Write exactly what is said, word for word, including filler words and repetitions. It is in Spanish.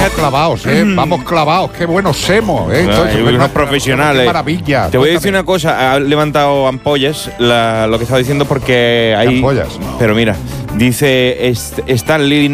Vamos clavados, ¿eh? Vamos clavados, qué buenos somos, ¿eh? No, hay unos profesionales. Qué maravilla. Te voy a decir una cosa, ha levantado ampollas la- lo que estaba diciendo porque hay… Ampollas. Pero mira, dice Stan Lee